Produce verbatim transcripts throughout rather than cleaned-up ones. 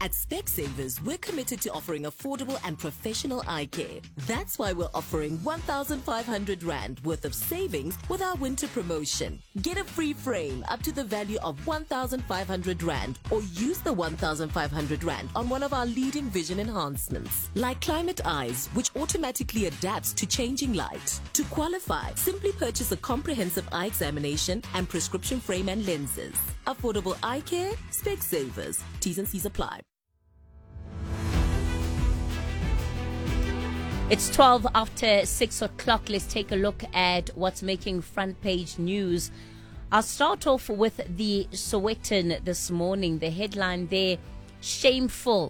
At Specsavers, we're committed to offering affordable and professional eye care. That's why we're offering one thousand five hundred rand worth of savings with our winter promotion. Get a free frame up to the value of one thousand five hundred rand, or use the one thousand five hundred rand on one of our leading vision enhancements, like Climate Eyes, which automatically adapts to changing light. To qualify, simply purchase a comprehensive eye examination and prescription frame and lenses. Affordable eye care, Specsavers. T's and C's apply. It's twelve after six o'clock. Let's take a look at what's making front page news. I'll start off with the Sowetan this morning. The headline there, shameful,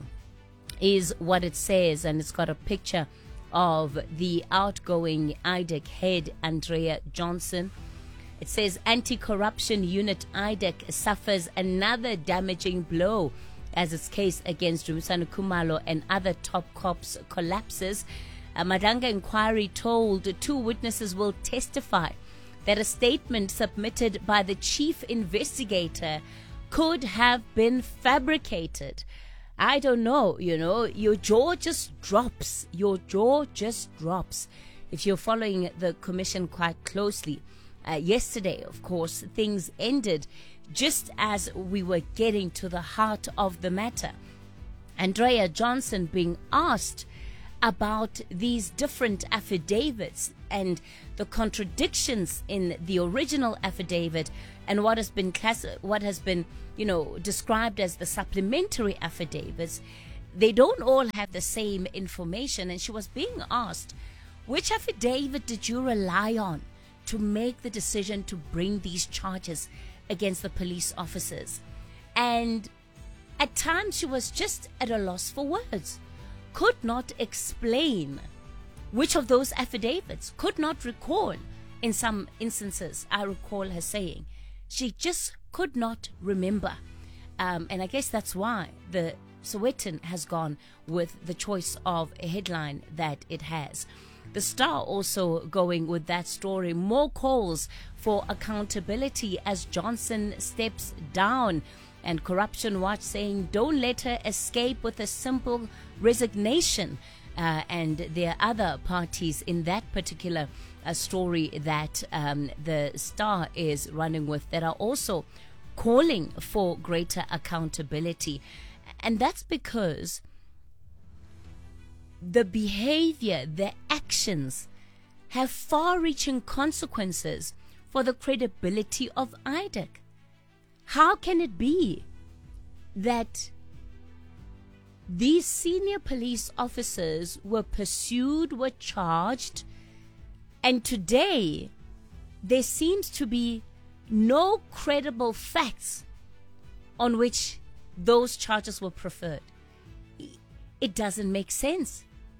is what it says, and it's got a picture of the outgoing I D E C head, Andrea Johnson. It says anti-corruption unit I D E C suffers another damaging blow as its case against Dumisani Khumalo and other top cops collapses. A Madanga inquiry told two witnesses will testify that a statement submitted by the chief investigator could have been fabricated. I don't know, you know, your jaw just drops. Your jaw just drops. If you're following the commission quite closely, uh, yesterday, of course, things ended just as we were getting to the heart of the matter. Andrea Johnson being asked about these different affidavits and the contradictions in the original affidavit and what has been class- what has been, you know, described as the supplementary affidavits. They don't all have the same information, and she was being asked, which affidavit did you rely on to make the decision to bring these charges against the police officers? And at times she was just at a loss for words. Could not explain which of those affidavits, could not recall. In some instances, I recall her saying she just could not remember. Um, and I guess that's why the Sowetan has gone with the choice of a headline that it has. The Star also going with that story. More calls for accountability as Johnson steps down. And Corruption Watch saying, don't let her escape with a simple resignation. Uh, and there are other parties in that particular uh, story that um, the Star is running with that are also calling for greater accountability. And that's because the behavior, the actions have far-reaching consequences for the credibility of I D E C. How can it be that these senior police officers were pursued, were charged, and today there seems to be no credible facts on which those charges were preferred? It doesn't make sense.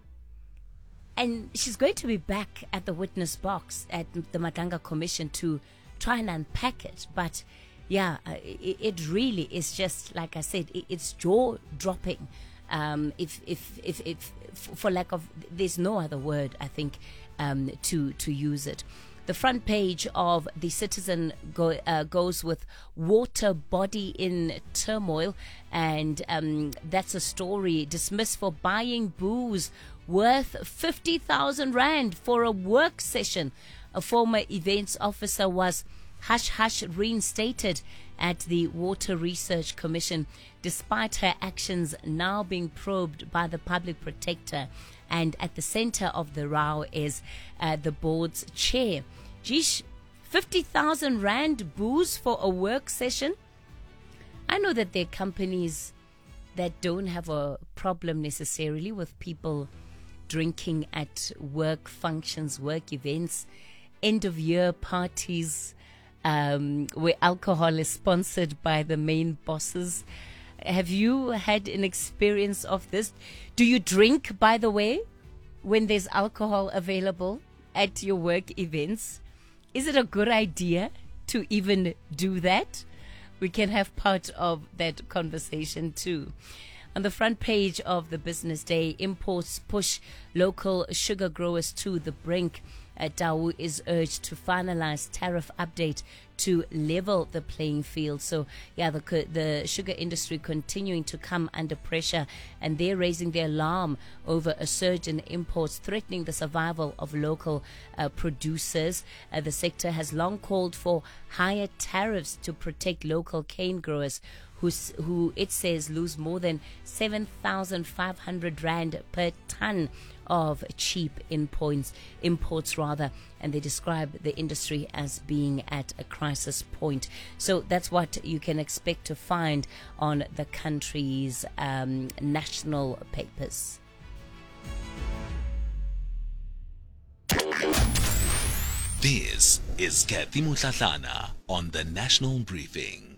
And she's going to be back at the witness box at the Madanga Commission to try and unpack it. But yeah, uh, it, it really is just, like I said, it, it's jaw-dropping. Um, if, if, if, if, for lack of, there's no other word, I think, um, to to use it. The front page of the Citizen go, uh, goes with water body in turmoil, and um, that's a story dismissed for buying booze worth fifty thousand rand for a work session. A former events officer was hush-hush reinstated at the Water Research Commission, despite her actions now being probed by the public protector. And at the center of the row is uh, the board's chair. Geesh, fifty thousand rand booze for a work session? I know that there are companies that don't have a problem necessarily with people drinking at work functions, work events, end-of-year parties, Um, where alcohol is sponsored by the main bosses. Have you had an experience of this? Do you drink, by the way, when there's alcohol available at your work events? Is it a good idea to even do that? We can have part of that conversation too. On the front page of the Business Day, imports push local sugar growers to the brink. uh, Tau is urged to finalize tariff update to level the playing field. So, yeah, the the sugar industry continuing to come under pressure, and they're raising their alarm over a surge in imports, threatening the survival of local uh, producers. Uh, the sector has long called for higher tariffs to protect local cane growers, who, who it says lose more than seven thousand five hundred rand per ton of cheap imports, imports rather, and they describe the industry as being at a crisis point. So that's what you can expect to find on the country's um, national papers. This is Kathy Mutlatlana on the National Briefing.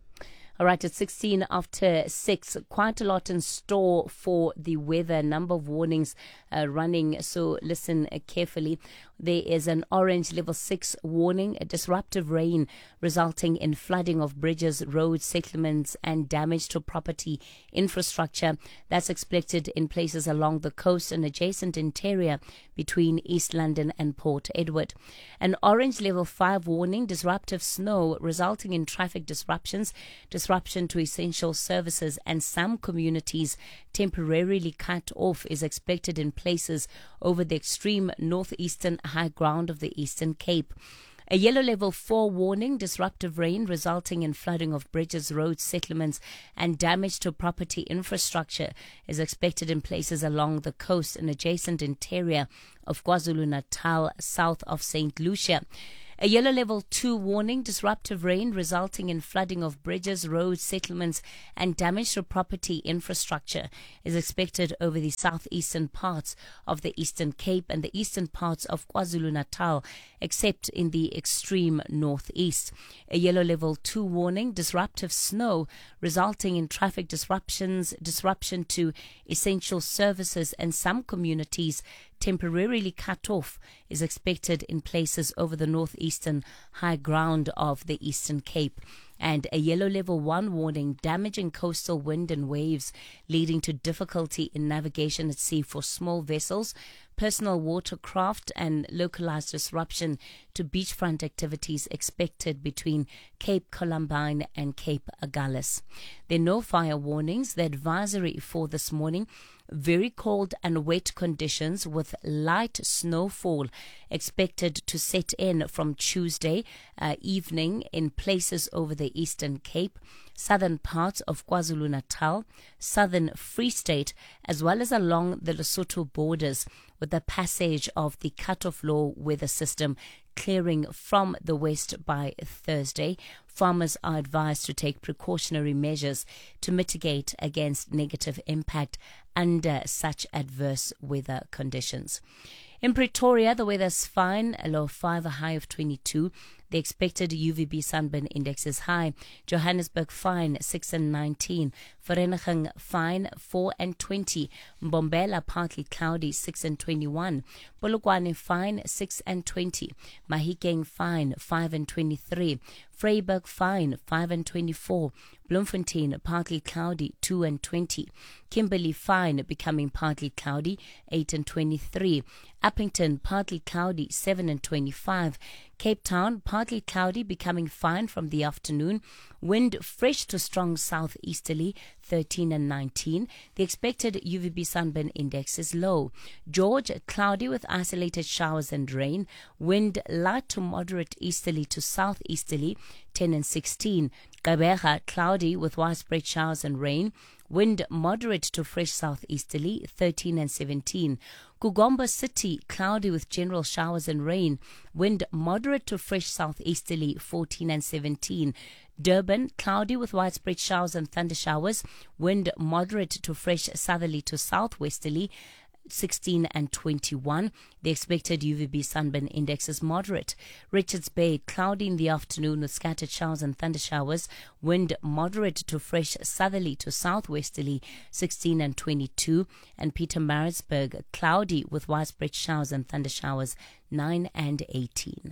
All right, it's sixteen after six. Quite a lot in store for the weather. A number of warnings uh, running, so listen uh, carefully. There is an orange level six warning, a disruptive rain resulting in flooding of bridges, roads, settlements, and damage to property infrastructure. That's expected in places along the coast and adjacent interior between East London and Port Edward. An orange level five warning, disruptive snow resulting in traffic disruptions, disruption to essential services, and some communities temporarily cut off is expected in places over the extreme northeastern high ground of the Eastern Cape. A yellow level four warning, disruptive rain resulting in flooding of bridges, roads, settlements, and damage to property infrastructure is expected in places along the coast and adjacent interior of KwaZulu-Natal, south of Saint Lucia. A yellow level two warning, disruptive rain resulting in flooding of bridges, roads, settlements, and damage to property infrastructure is expected over the southeastern parts of the Eastern Cape and the eastern parts of KwaZulu-Natal, except in the extreme northeast. A yellow level two warning, disruptive snow resulting in traffic disruptions, disruption to essential services, and some communities temporarily cut off is expected in places over the northeastern high ground of the Eastern Cape. And a yellow level one warning, damaging coastal wind and waves, leading to difficulty in navigation at sea for small vessels, personal watercraft, and localized disruption to beachfront activities expected between Cape Columbine and Cape Agulhas. There are no fire warnings. The advisory for this morning: very cold and wet conditions with light snowfall expected to set in from Tuesday uh, evening in places over the Eastern Cape, southern parts of KwaZulu-Natal, southern Free State, as well as along the Lesotho borders, with the passage of the cut-off low weather system clearing from the west by Thursday. Farmers are advised to take precautionary measures to mitigate against negative impact under such adverse weather conditions. In Pretoria, the weather's fine, a low of five, a high of twenty-two. The expected U V B sunburn index is high. Johannesburg fine, six and nineteen. Vereeniging fine, four and twenty. Mbombela partly cloudy, six and twenty-one. Polokwane fine, six and twenty. Mahikeng fine, five and twenty-three. Vryburg fine, five and twenty-four. Bloemfontein partly cloudy, two and twenty. Kimberley fine, becoming partly cloudy, eight and twenty-three. Uppington partly cloudy, seven and twenty-five. Cape Town partly cloudy, becoming fine from the afternoon. Wind fresh to strong southeasterly, thirteen and nineteen. The expected U V B sunburn index is low. George cloudy with isolated showers and rain. Wind light to moderate easterly to southeasterly, ten and sixteen. Gqeberha cloudy with widespread showers and rain. Wind moderate to fresh southeasterly, thirteen and seventeen. Kugomba City cloudy with general showers and rain. Wind moderate to fresh southeasterly, fourteen and seventeen. Durban cloudy with widespread showers and thunder showers. Wind moderate to fresh southerly to southwesterly, sixteen and twenty-one. The expected U V B sunburn index is moderate. Richards Bay cloudy in the afternoon with scattered showers and thunder showers. Wind moderate to fresh southerly to southwesterly, sixteen and twenty-two. And Pietermaritzburg cloudy with widespread showers and thunder showers, nine and eighteen.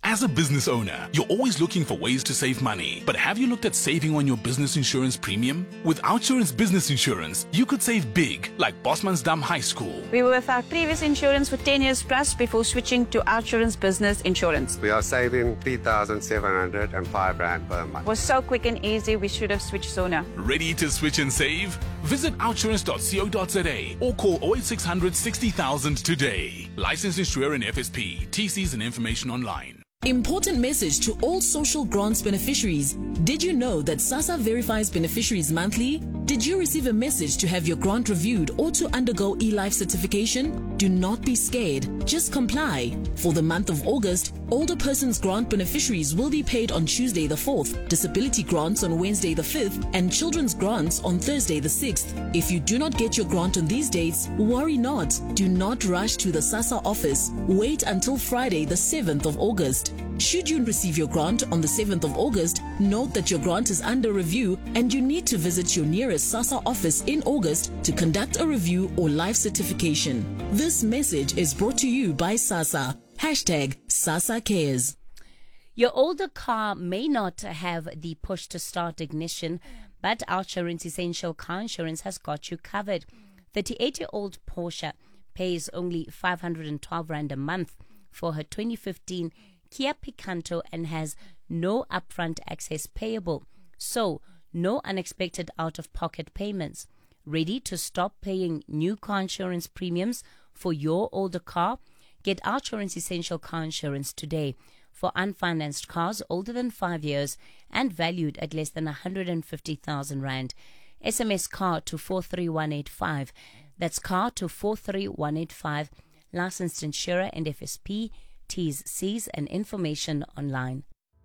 As a business owner, you're always looking for ways to save money. But have you looked at saving on your business insurance premium? With OUTsurance Business Insurance, you could save big, like Bosmansdam High School. We were with our previous insurance for ten years plus before switching to OUTsurance Business Insurance. We are saving three thousand seven hundred five rand per month. It was so quick and easy, we should have switched sooner. Ready to switch and save? Visit outsurance dot co dot za or call oh eight six hundred sixty thousand today. Licensed insurer in F S P. T Cs and information online. Important message to all social grants beneficiaries. Did you know that SASSA verifies beneficiaries monthly? Did you receive a message to have your grant reviewed or to undergo eLife certification? Do not be scared. Just comply. For the month of August, older persons grant beneficiaries will be paid on Tuesday the fourth, disability grants on Wednesday the fifth, and children's grants on Thursday the sixth. If you do not get your grant on these dates, worry not. Do not rush to the SASSA office. Wait until Friday the seventh of August. Should you receive your grant on the seventh of August, note that your grant is under review and you need to visit your nearest SASSA office in August to conduct a review or life certification. This message is brought to you by SASSA. Hashtag SASSA Cares. Your older car may not have the push-to-start ignition, but OUTsurance Essential Car Insurance has got you covered. thirty-eight-year-old Portia pays only five hundred twelve rand a month for her twenty fifteen Kia Picanto and has no upfront access payable, so no unexpected out-of-pocket payments. Ready to stop paying new car insurance premiums for your older car? Get OUTsurance Essential Car Insurance today for unfinanced cars older than five years and valued at less than one hundred fifty thousand rand. S M S CAR to four three one eight five. That's CAR to four three one eight five. Licensed insurer and F S P. T's, C's and information online.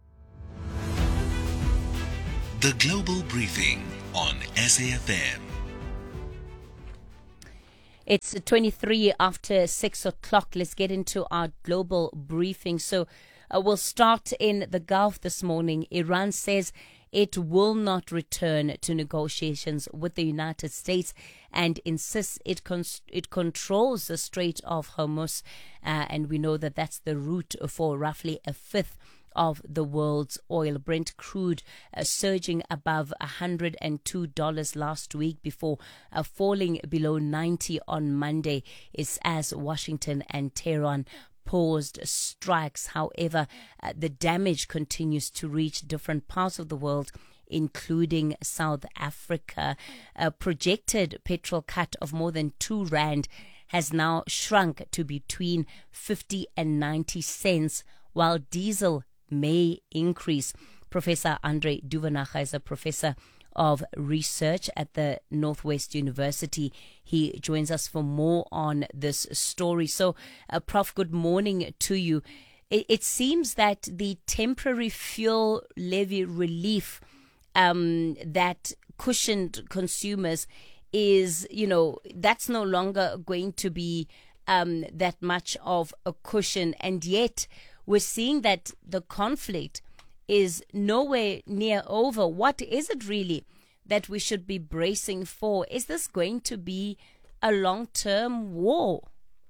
The Global Briefing on S A F M. It's twenty-three after six o'clock. Let's get into our global briefing. So uh, we'll start in the Gulf this morning. Iran says it will not return to negotiations with the United States and insists it con- it controls the Strait of Hormuz. Uh, and we know that that's the route for roughly a fifth of the world's oil. Brent crude uh, surging above one hundred two dollars last week before uh, falling below ninety on Monday is as Washington and Tehran paused strikes. However, uh, the damage continues to reach different parts of the world, including South Africa. A projected petrol cut of more than two rand has now shrunk to between fifty and ninety cents, while diesel may increase. Professor Andre Duvenacher is a professor of research at the Northwest University. He joins us for more on this story. So, uh, Prof, good morning to you. It, it seems that the temporary fuel levy relief um, that cushioned consumers is, you know, that's no longer going to be um, that much of a cushion. And yet we're seeing that the conflict is nowhere near over. What is it really that we should be bracing for? Is this going to be a long-term war?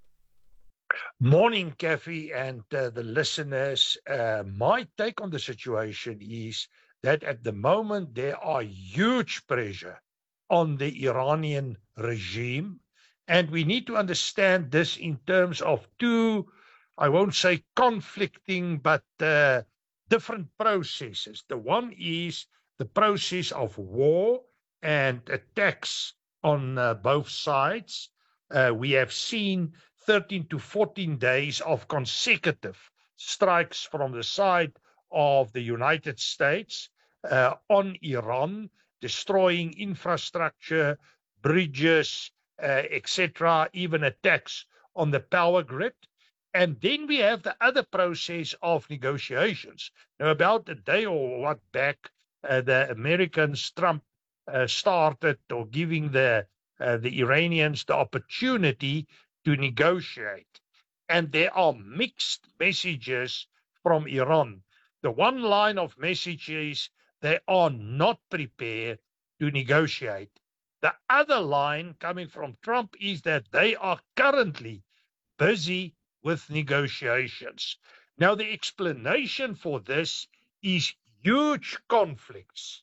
Morning, Kathy, and uh, the listeners. Uh, my take on the situation is that at the moment there are huge pressure on the Iranian regime, and we need to understand this in terms of two, I won't say conflicting, but uh, different processes. The one is the process of war and attacks on uh, both sides. Uh, we have seen thirteen to fourteen days of consecutive strikes from the side of the United States uh, on Iran, destroying infrastructure, bridges, uh, et cetera, even attacks on the power grid. And then we have the other process of negotiations. Now, about a day or what back, uh, the Americans, Trump, uh, started or giving the uh, the Iranians the opportunity to negotiate. And there are mixed messages from Iran. The one line of message is they are not prepared to negotiate. The other line coming from Trump is that they are currently busy with negotiations. Now, the explanation for this is huge conflicts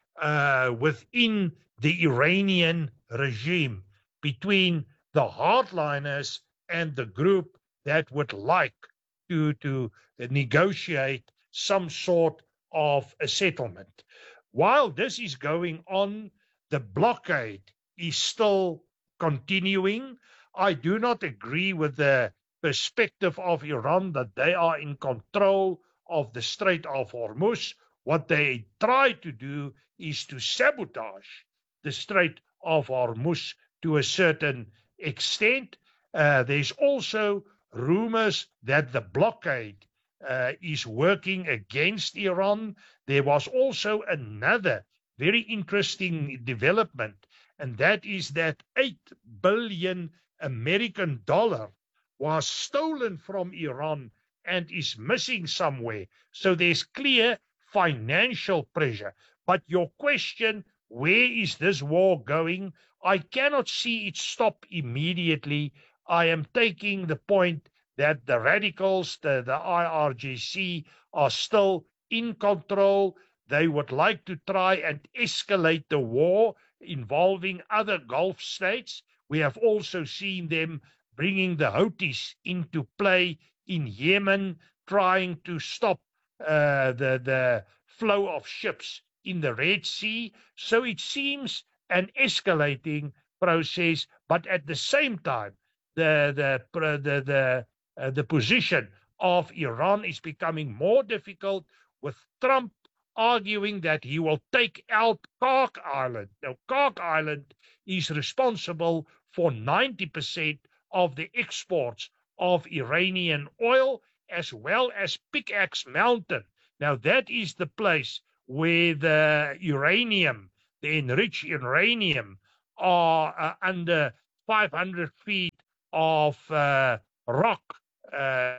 uh, within the Iranian regime between the hardliners and the group that would like to, to negotiate some sort of a settlement. While this is going on, the blockade is still continuing. I do not agree with the perspective of Iran that they are in control of the Strait of Hormuz. What they try to do is to sabotage the Strait of Hormuz to a certain extent. Uh, there's also rumors that the blockade uh, is working against Iran. There was also another very interesting development, and that is that eight billion American dollar was stolen from Iran and is missing somewhere. So there's clear financial pressure. But your question, where is this war going? I cannot see it stop immediately. I am taking the point that the radicals, the, the I R G C, are still in control. They would like to try and escalate the war involving other Gulf states. We have also seen them bringing the Houthis into play in Yemen, trying to stop uh, the, the flow of ships in the Red Sea. So it seems an escalating process, but at the same time, the, the, the, the, uh, the position of Iran is becoming more difficult, with Trump arguing that he will take out Kark Island. Now, Kark Island is responsible for ninety percent of the exports of Iranian oil, as well as Pickaxe Mountain. Now, that is the place where the uranium, the enriched uranium, are uh, under five hundred feet of uh, rock. Uh,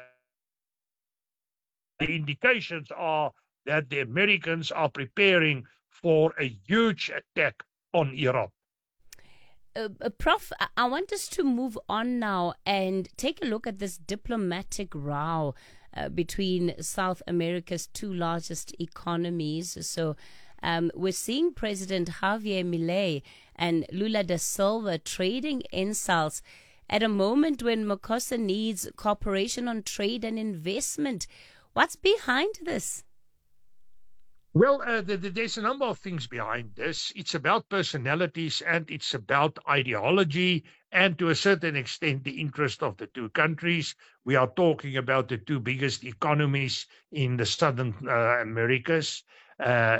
the indications are that the Americans are preparing for a huge attack on Iran. Uh, uh, Prof, I want us to move on now and take a look at this diplomatic row uh, between South America's two largest economies. So um, we're seeing President Javier Milei and Lula da Silva trading insults at a moment when Mercosur needs cooperation on trade and investment. What's behind this? Well, uh, the, the, there's a number of things behind this. It's about personalities and it's about ideology and, to a certain extent, the interest of the two countries. We are talking about the two biggest economies in the Southern uh, Americas. Uh,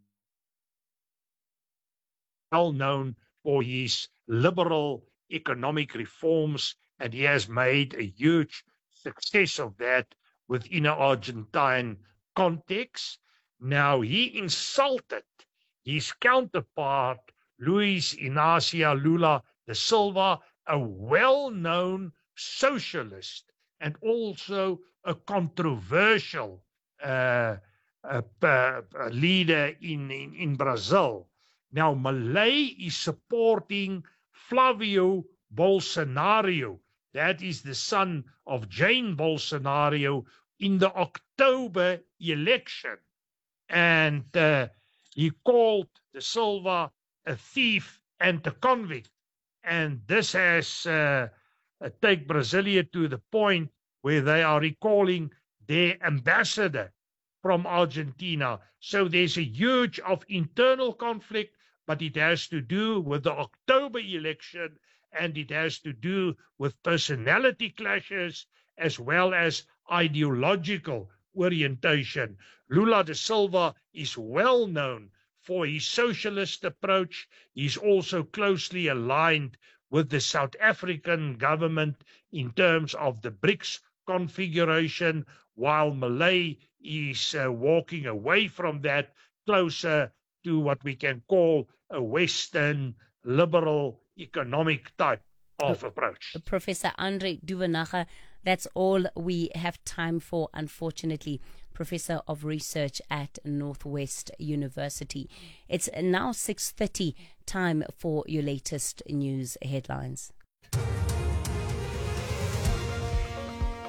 well known for his liberal economic reforms, and he has made a huge success of that within an Argentine context. Now, he insulted his counterpart, Luis Inacio Lula da Silva, a well-known socialist and also a controversial uh, uh, uh, leader in, in, in Brazil. Now, Milei is supporting Flavio Bolsonaro, that is the son of Jair Bolsonaro, in the October election. And uh, he called da Silva a thief and a convict. And this has uh, uh, taken Brasilia to the point where they are recalling their ambassador from Argentina. So there's a huge of internal conflict, but it has to do with the October election, and it has to do with personality clashes as well as ideological orientation. Lula da Silva is well known for his socialist approach. He's also closely aligned with the South African government in terms of the BRICS configuration, while Milei is uh, walking away from that, closer to what we can call a Western liberal economic type of approach. Professor Andre Duvenage, that's all we have time for, unfortunately. Professor of Research at Northwest University. It's now six thirty, time for your latest news headlines.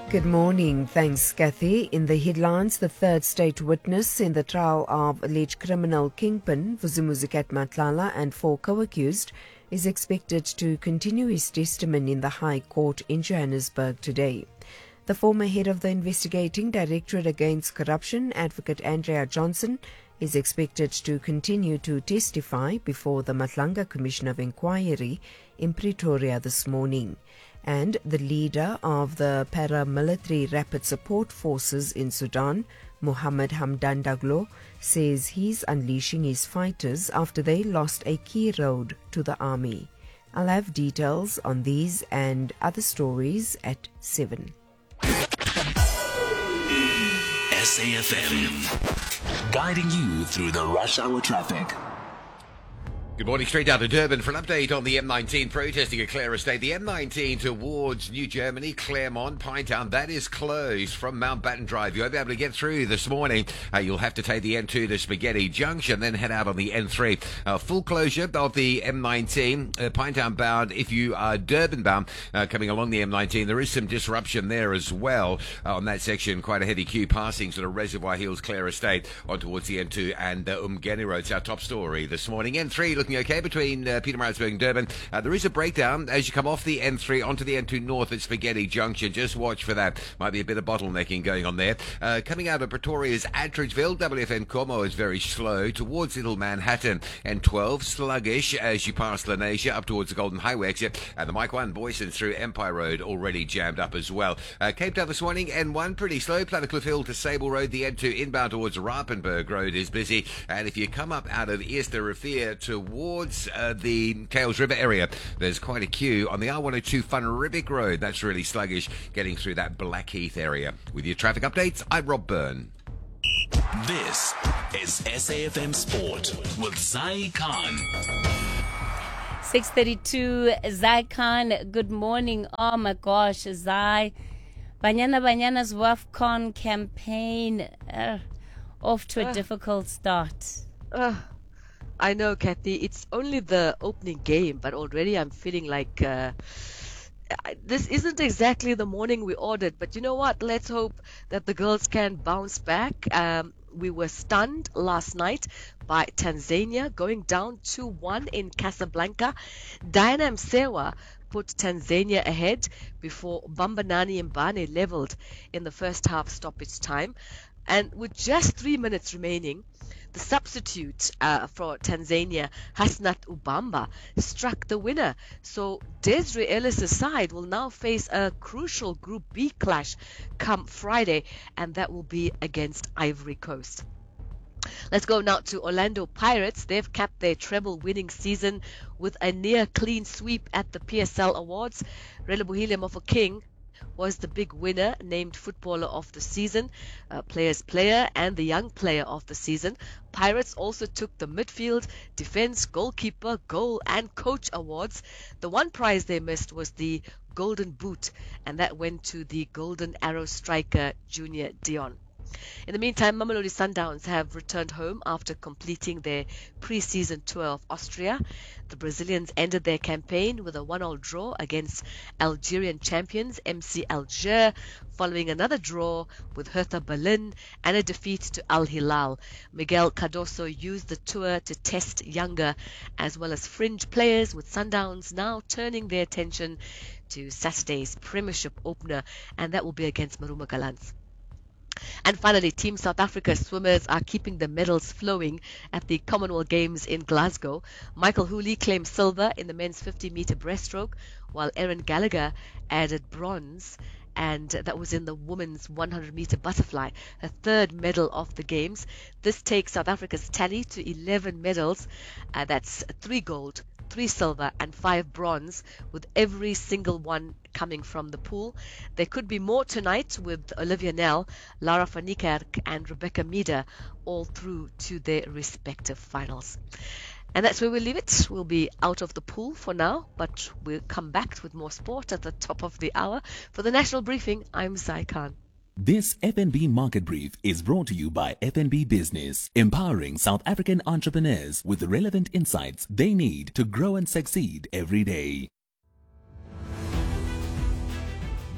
Good morning. Thanks, Kathy. In the headlines, the third state witness in the trial of alleged criminal kingpin Vusumuzi Matlala and four co-accused is expected to continue his testimony in the High Court in Johannesburg today. The former head of the Investigating Directorate Against Corruption, Advocate Andrea Johnson, is expected to continue to testify before the Matlanga Commission of Inquiry in Pretoria this morning. And the leader of the paramilitary rapid support forces in Sudan, Mohammed Hamdan Daglo, says he's unleashing his fighters after they lost a key road to the army. I'll have details on these and other stories at seven. S A F M, guiding you through the rush hour traffic. Good morning, straight down to Durban for an update on the M nineteen protesting at Clare Estate. The M nineteen towards New Germany, Claremont, Pinetown, that is closed from Mountbatten Drive. You won't be able to get through this morning. Uh, you'll have to take the N two to Spaghetti Junction, then head out on the N three. Uh, full closure of the M nineteen, uh, Pinetown bound. If you are Durban bound, uh, coming along the M nineteen, there is some disruption there as well uh, on that section. Quite a heavy queue passing sort of Reservoir Hills, Clare Estate on towards the N two and uh, Umgeni Road. It's our top story this morning. N three looking okay between uh, Pietermaritzburg and Durban. Uh, there is a breakdown as you come off the N three onto the N two north at Spaghetti Junction. Just watch for that. Might be a bit of bottlenecking going on there. Uh, coming out of Pretoria's Attridgeville, W F N Como is very slow towards Little Manhattan. N twelve sluggish as you pass Lenasia up towards the Golden Highway exit. And the Mike one Boyson through Empire Road already jammed up as well. Uh, Cape Town this morning, N one pretty slow. Plattekloof Hill to Sable Road. The N two inbound towards Rapenburg Road is busy. And if you come up out of Easter Revere towards uh, the Kales River area, there's quite a queue on the R one oh two Van Riebeeck Road. That's really sluggish getting through that Blackheath area. With your traffic updates, I'm Rob Byrne. This is S A F M Sport with Zai Khan. six thirty-two, Zai Khan, good morning. Oh my gosh, Zai. Banyana Banyana's WAFCON campaign uh, off to a uh, difficult start. Uh, I know, Kathy. It's only the opening game, but already I'm feeling like uh, this isn't exactly the morning we ordered. But you know what? Let's hope that the girls can bounce back. Um, we were stunned last night by Tanzania going down two one in Casablanca. Diana Msewa put Tanzania ahead before Bambanani Mbane leveled in the first half stoppage time. And with just three minutes remaining, the substitute uh, for Tanzania, Hasnat Ubamba, struck the winner. So Desiree Ellis' side will now face a crucial Group B clash come Friday, and that will be against Ivory Coast. Let's go now to Orlando Pirates. They've capped their treble-winning season with a near-clean sweep at the P S L Awards. Relebohile Mofokeng was the big winner, named Footballer of the Season, uh, Player's Player, and the Young Player of the Season. Pirates also took the Midfield, Defense, Goalkeeper, Goal, and Coach awards. The one prize they missed was the Golden Boot, and that went to the Golden Arrow striker, Junior Dion. In the meantime, Mamelodi Sundowns have returned home after completing their pre-season tour of Austria. The Brazilians ended their campaign with a one-all draw against Algerian champions M C Alger, following another draw with Hertha Berlin and a defeat to Al Hilal. Miguel Cardoso used the tour to test younger as well as fringe players, with Sundowns now turning their attention to Saturday's Premiership opener, and that will be against Maruma Gallants. And finally, Team South Africa swimmers are keeping the medals flowing at the Commonwealth Games in Glasgow. Michael Hooley claimed silver in the men's fifty meter breaststroke, while Erin Gallagher added bronze, and that was in the women's one hundred meter butterfly, her third medal of the Games. This takes South Africa's tally to eleven medals. Uh, that's three gold, three silver, and five bronze, with every single one coming from the pool. There could be more tonight, with Olivia Nel, Lara van Niekerk, and Rebecca Meader all through to their respective finals. And that's where we'll leave it. We'll be out of the pool for now, but we'll come back with more sport at the top of the hour. For the National Briefing, I'm Zai Khan. This F N B Market Brief is brought to you by F N B Business, empowering South African entrepreneurs with the relevant insights they need to grow and succeed every day.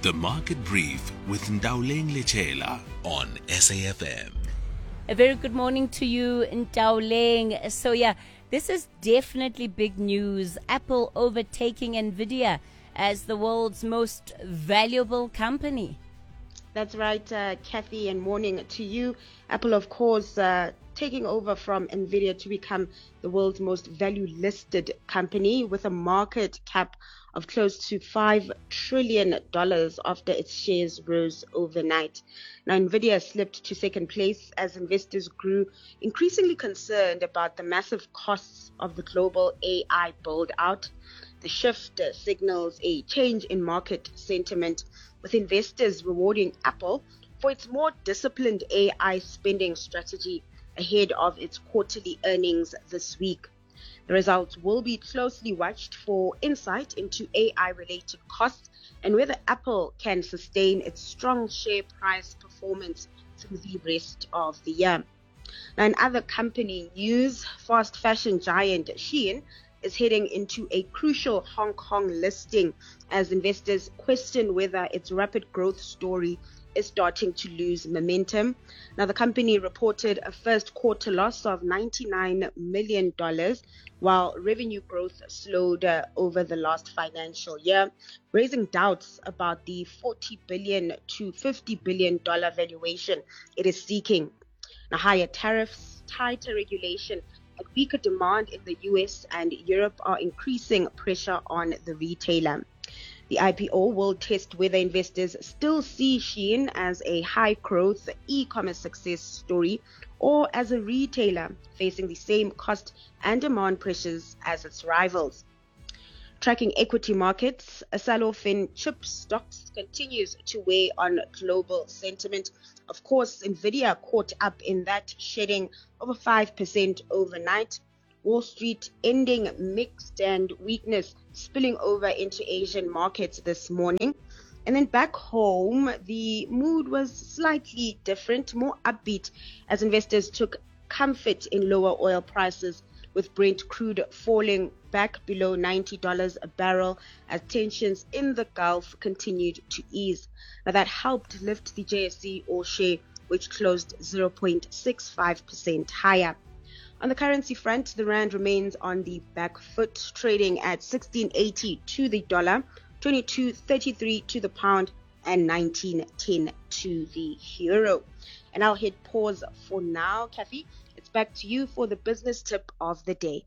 The Market Brief with Ndauleng Lechela on S A F M. A very good morning to you, Ndauleng. So yeah, this is definitely big news. Apple overtaking Nvidia as the world's most valuable company. That's right, uh, Kathy, and morning to you. Apple, of course, uh, taking over from Nvidia to become the world's most value-listed company with a market cap of close to five trillion dollars after its shares rose overnight. Now, Nvidia slipped to second place as investors grew increasingly concerned about the massive costs of the global A I build-out. The shift uh, signals a change in market sentiment, with investors rewarding Apple for its more disciplined A I spending strategy ahead of its quarterly earnings this week. The results will be closely watched for insight into A I-related costs and whether Apple can sustain its strong share price performance through the rest of the year. Now, in other company news, fast fashion giant Shein is heading into a crucial Hong Kong listing as investors question whether its rapid growth story is starting to lose momentum. Now, the company reported a first quarter loss of ninety-nine million dollars, while revenue growth slowed uh, over the last financial year, raising doubts about the forty billion dollars to fifty billion dollars valuation it is seeking. Now, higher tariffs, tighter regulation, and weaker demand in the U S and Europe are increasing pressure on the retailer. The I P O will test whether investors still see Shein as a high-growth e-commerce success story or as a retailer facing the same cost and demand pressures as its rivals. Tracking equity markets, a sell-off in chip stocks continues to weigh on global sentiment. Of course, Nvidia caught up in that, shedding over five percent overnight. Wall Street ending mixed and weakness spilling over into Asian markets this morning. And then back home, the mood was slightly different, more upbeat as investors took comfort in lower oil prices, with Brent crude falling back below ninety dollars a barrel as tensions in the Gulf continued to ease. Now, that helped lift the J S E All Share, which closed zero point six five percent higher. On the currency front, the rand remains on the back foot, trading at sixteen eighty to the dollar, twenty-two thirty-three to the pound, and nineteen ten to the euro. And I'll hit pause for now. Kathy, it's back to you for the business tip of the day.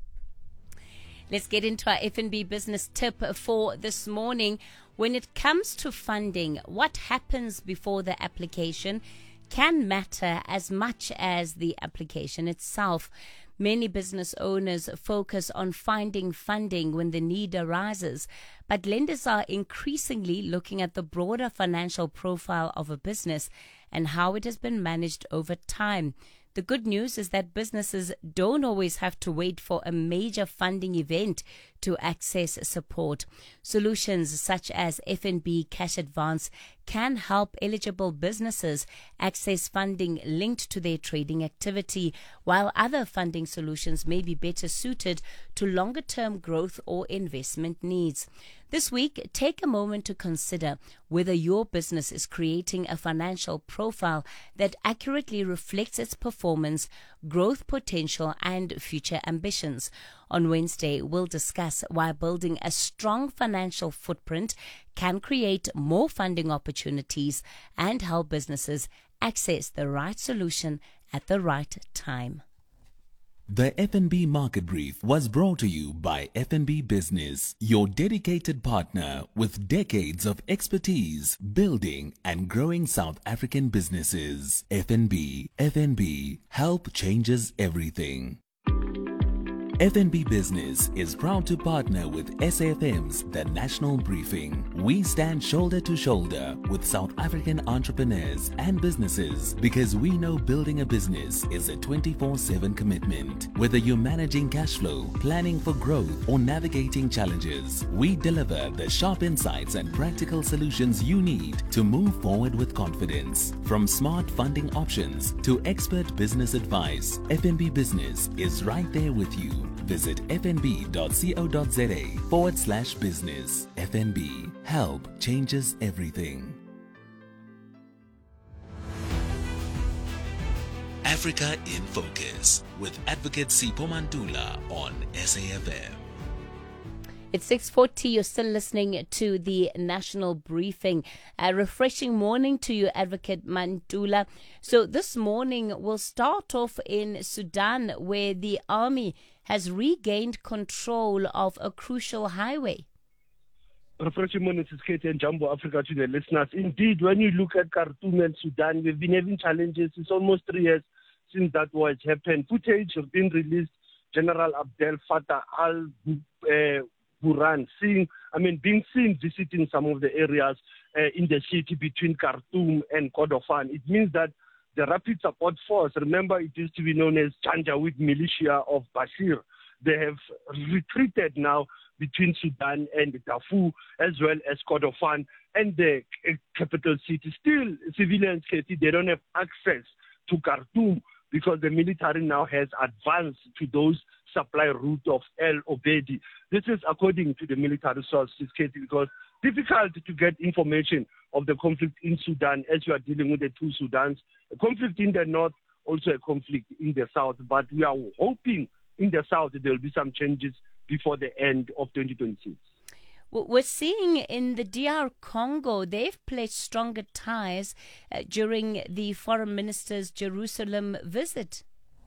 Let's get into our F N B business tip for this morning. When it comes to funding, what happens before the application can matter as much as the application itself. Many business owners focus on finding funding when the need arises, but lenders are increasingly looking at the broader financial profile of a business and how it has been managed over time. The good news is that businesses don't always have to wait for a major funding event to access support. Solutions such as F N B Cash Advance can help eligible businesses access funding linked to their trading activity, while other funding solutions may be better suited to longer-term growth or investment needs. This week, take a moment to consider whether your business is creating a financial profile that accurately reflects its performance, growth potential, and future ambitions. On Wednesday, we'll discuss why building a strong financial footprint can create more funding opportunities and help businesses access the right solution at the right time. The F N B Market Brief was brought to you by F N B Business, your dedicated partner with decades of expertise building and growing South African businesses. F N B, F N B, help changes everything. F N B Business is proud to partner with S A F M's The National Briefing. We stand shoulder to shoulder with South African entrepreneurs and businesses because we know building a business is a twenty-four seven commitment. Whether you're managing cash flow, planning for growth, or navigating challenges, we deliver the sharp insights and practical solutions you need to move forward with confidence. From smart funding options to expert business advice, F N B Business is right there with you. Visit fnb.co.za forward slash business. F N B. Help changes everything. Africa in Focus with Advocate Sipho Mantula on S A F M. It's six forty. You're still listening to the National Briefing. A refreshing morning to you, Advocate Mantula. So this morning we'll start off in Sudan, where the army has regained control of a crucial highway. Refreshing morning to Katie and Jumbo Africa to the listeners. Indeed, when you look at Khartoum and Sudan, we've been having challenges. It's almost three years since that war has happened. Footage has been released. General Abdel Fattah al uh, Burhan, seeing, I mean, being seen visiting some of the areas uh, in the city between Khartoum and Kordofan. It means that the Rapid Support Force, remember it used to be known as Janjaweed Militia of Bashir, they have retreated now between Sudan and Darfur, as well as Kordofan and the uh, capital city. Still, civilians, they don't have access to Khartoum because the military now has advanced to those supply route of El Obedi. This is according to the military sources, because difficult to get information of the conflict in Sudan as you are dealing with the two Sudans. A conflict in the north, also a conflict in the south. But we are hoping in the south there will be some changes before the end of twenty twenty-six. We're seeing in the D R Congo, they've pledged stronger ties uh, during the foreign minister's Jerusalem visit.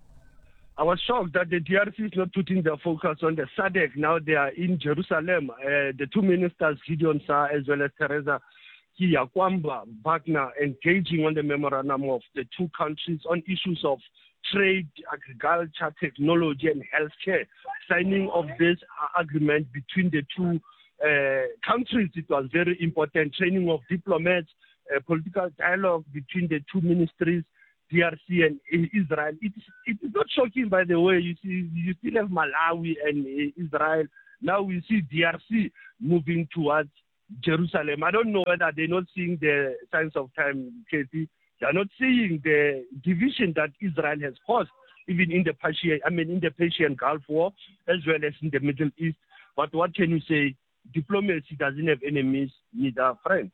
I was shocked that the D R C is not putting their focus on the S A D C. Now they are in Jerusalem. Uh, the two ministers, Gideon Saar as well as Teresa Kiyakwamba Wagner, engaging on the memorandum of the two countries on issues of trade, agriculture, technology, and healthcare. Signing of this agreement between the two uh, countries, it was very important. Training of diplomats, uh, political dialogue between the two ministries, D R C and Israel. It is, it is not shocking, by the way. You see, you still have Malawi and Israel. Now we see D R C moving towards Jerusalem. I don't know whether they're not seeing the signs of time, Katie. They're not seeing the division that Israel has caused, even in the Persian, I mean, in the Persian Gulf War, as well as in the Middle East. But what can you say? Diplomacy doesn't have enemies, neither friends.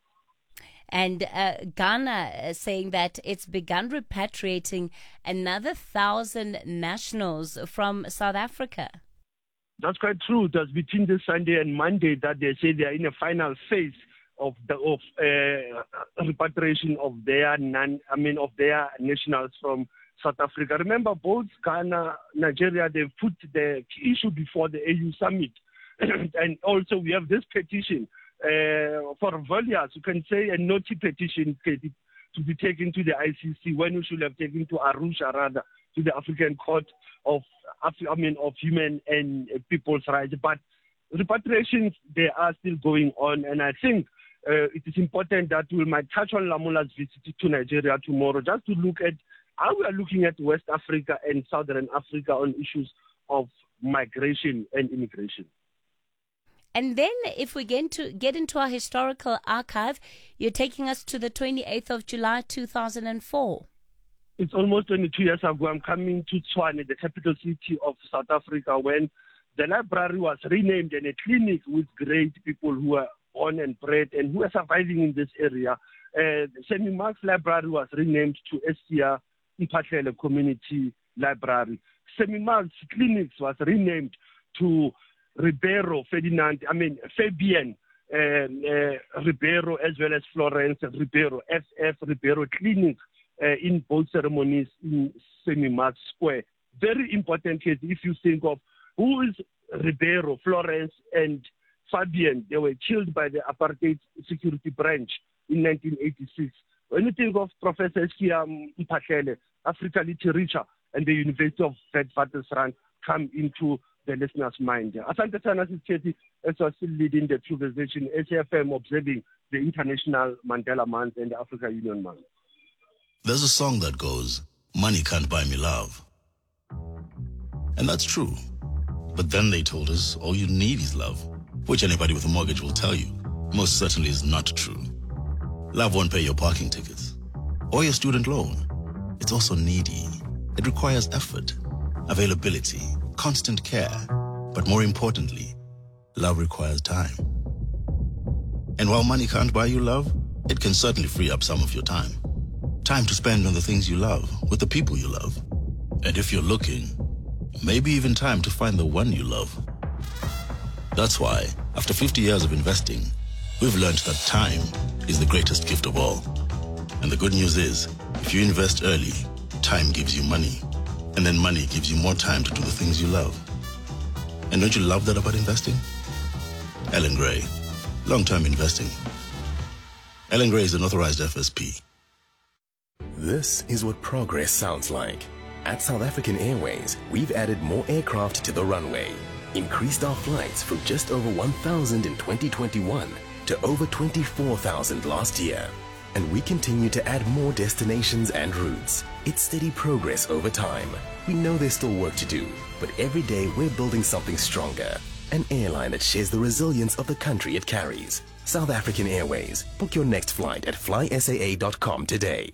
And uh, Ghana uh, saying that it's begun repatriating another thousand nationals from South Africa. That's quite true. That's between this Sunday and Monday that they say they are in a final phase of the of uh, repatriation of their non, I mean of their nationals from South Africa. Remember, both Ghana, Nigeria, they've put the issue before the A U summit, and also we have this petition. Uh, for Volias, you can say a naughty petition to be taken to the I C C when we should have taken to Arusha, rather, to the African Court of, I mean, of Human and People's Rights. But repatriations, they are still going on, and I think uh, it is important that we might touch on Lamola's visit to Nigeria tomorrow, just to look at how we are looking at West Africa and Southern Africa on issues of migration and immigration. And then if we get into, get into our historical archive, you're taking us to the twenty-eighth of July, two thousand four. It's almost twenty-two years ago. I'm coming to Tshwane, the capital city of South Africa, when the library was renamed and a clinic with great people who are born and bred and who are surviving in this area. Uh, the Sammy Marks Library was renamed to Estia Mpahlele Community Library. Sammy Marks Clinics was renamed to Ribeiro Ferdinand, I mean Fabian uh, uh, Ribeiro, as well as Florence Ribeiro, F F Ribeiro Clinic uh, in both ceremonies in Semi-Marks Square. Very important case if you think of who is Ribeiro, Florence, and Fabian. They were killed by the apartheid security branch in nineteen eighty-six. When you think of Professor Eskia Mpahlele, Africa Literature, and the University of Witwatersrand come into the listener's mind. Asante sana Sisketi, as I still leading the conversation, S A F M observing the International Mandela Month and the Africa Union Month. There's a song that goes, "Money can't buy me love." And that's true. But then they told us all you need is love, which anybody with a mortgage will tell you most certainly is not true. Love won't pay your parking tickets or your student loan. It's also needy. It requires effort, availability, constant care. But more importantly, love requires time. And while money can't buy you love, it can certainly free up some of your time. Time to spend on the things you love, with the people you love. And if you're looking, maybe even time to find the one you love. That's why, after fifty years of investing, we've learned that time is the greatest gift of all. And the good news is, if you invest early, time gives you money. And then money gives you more time to do the things you love. And don't you love that about investing? Ellen Gray, long-term investing. Ellen Gray is an authorized F S P. This is what progress sounds like. At South African Airways, we've added more aircraft to the runway, increased our flights from just over one thousand in twenty twenty-one to over twenty-four thousand last year. And we continue to add more destinations and routes. It's steady progress over time. We know there's still work to do, but every day we're building something stronger. An airline that shares the resilience of the country it carries. South African Airways. Book your next flight at fly S A A dot com today.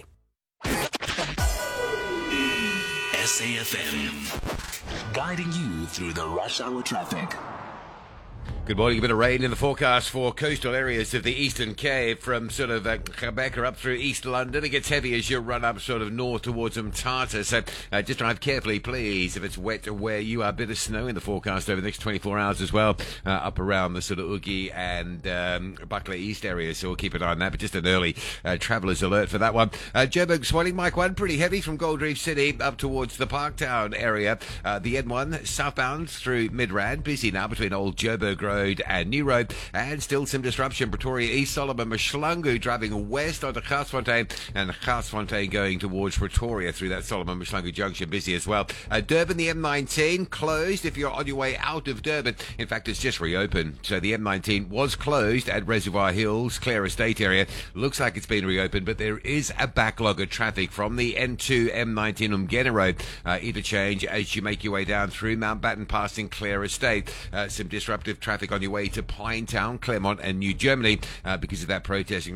S A F M, guiding you through the rush hour traffic. Good morning. A bit of rain in the forecast for coastal areas of the Eastern Cape from sort of uh, Quebec up through East London. It gets heavy as you run up sort of north towards Umtata. So uh, just drive carefully, please, if it's wet where you are. A bit of snow in the forecast over the next twenty-four hours as well, uh, up around the sort of Ugi and um, Buckley East area. So we'll keep an eye on that. But just an early uh, travellers alert for that one. Uh, Joburg Swelling, Mike one, pretty heavy from Gold Reef City up towards the Parktown area. Uh, the N one southbound through Midrand, busy now between Old Joburg Road and New Road, and still some disruption. Pretoria East, Solomon Mashlangu driving west onto Garsfontein, and Garsfontein going towards Pretoria through that Solomon Mashlangu junction, busy as well. Uh, Durban, the M nineteen closed if you're on your way out of Durban. In fact, it's just reopened. So the M nineteen was closed at Reservoir Hills, Clare Estate area. Looks like it's been reopened, but there is a backlog of traffic from the N two M nineteen Umgena Road uh, interchange as you make your way down through Mountbatten, passing Clare Estate. Uh, some disruptive traffic on your way to Pinetown, Claremont and New Germany uh, because of that protesting.